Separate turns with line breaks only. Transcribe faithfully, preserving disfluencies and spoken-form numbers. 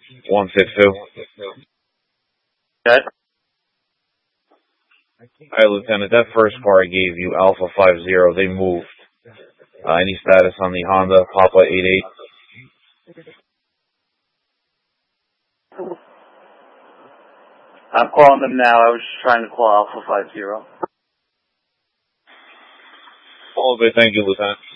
one six two.
Okay.
Alright, Lieutenant, that first car I gave you, Alpha five zero, they moved. Uh, any status on the Honda Papa eight eight?
I'm calling them now. I was just trying to call Alpha five zero.
All good, thank you, Lieutenant.